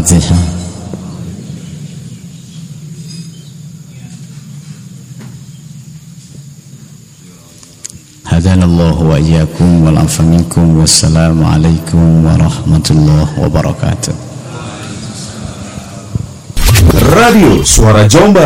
Al-Fatihah. Hadanallahu wa iyyakum wal afa minkum. Wassalamu alaikum warahmatullahi wabarakatuh. Radio Suara Jombang.